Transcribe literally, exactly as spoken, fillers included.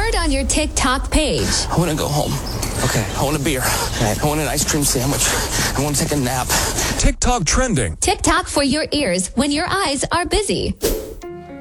Word on your TikTok page. I want to go home. Okay. I want a beer. Right. I want an ice cream sandwich. I want to take a nap. TikTok trending. TikTok for your ears when your eyes are busy.